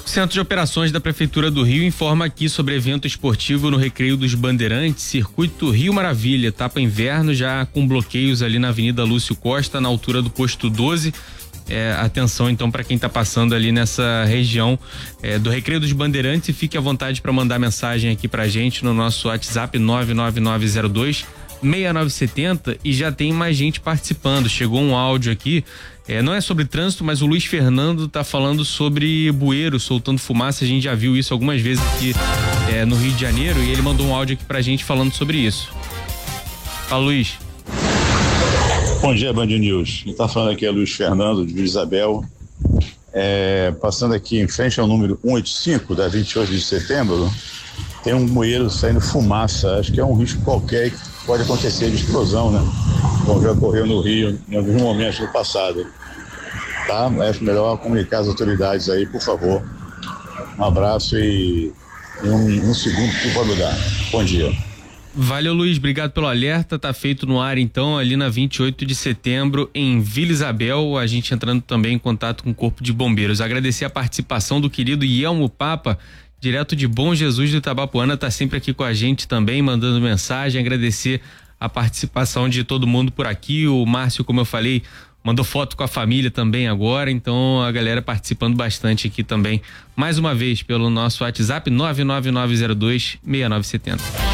Centro de Operações da Prefeitura do Rio informa aqui sobre evento esportivo no Recreio dos Bandeirantes, Circuito Rio Maravilha, etapa inverno, já com bloqueios ali na Avenida Lúcio Costa, na altura do posto 12. Atenção então para quem está passando ali nessa região do Recreio dos Bandeirantes, e fique à vontade para mandar mensagem aqui pra gente no nosso WhatsApp 99902-6970, e já tem mais gente participando. Chegou um áudio aqui, não é sobre trânsito, mas o Luiz Fernando tá falando sobre bueiro soltando fumaça. A gente já viu isso algumas vezes aqui no Rio de Janeiro, e ele mandou um áudio aqui pra gente falando sobre isso. Fala, Luiz. Bom dia, Band News. Quem está falando aqui é Luiz Fernando, de Vila Isabel. Passando aqui em frente ao número 185, da 28 de setembro, tem um bueiro saindo fumaça. Acho que é um risco qualquer que pode acontecer de explosão, né? Como já ocorreu no Rio em alguns momentos do passado. Tá? Acho melhor comunicar as autoridades aí, por favor. Um abraço e um segundo que pode dar. Bom dia. Valeu, Luiz, obrigado pelo alerta. Tá feito no ar então, ali na 28 de setembro em Vila Isabel, a gente entrando também em contato com o Corpo de Bombeiros. Agradecer a participação do querido Ielmo Papa, direto de Bom Jesus do Itabapuana, tá sempre aqui com a gente também, mandando mensagem. Agradecer a participação de todo mundo por aqui. O Márcio, como eu falei, mandou foto com a família também agora, então a galera participando bastante aqui também, mais uma vez pelo nosso WhatsApp 99902-6970.